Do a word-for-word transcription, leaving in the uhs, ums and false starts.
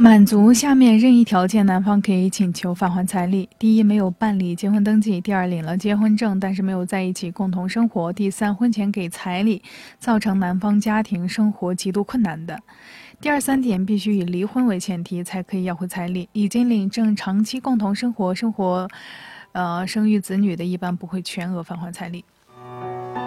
满足下面任意条件，男方可以请求返还彩礼：第一，没有办理结婚登记；第二，领了结婚证，但是没有在一起共同生活；第三，婚前给彩礼，造成男方家庭生活极度困难的。第二三点必须以离婚为前提，才可以要回彩礼。已经领证、长期共同生活、生活，呃，生育子女的，一般不会全额返还彩礼。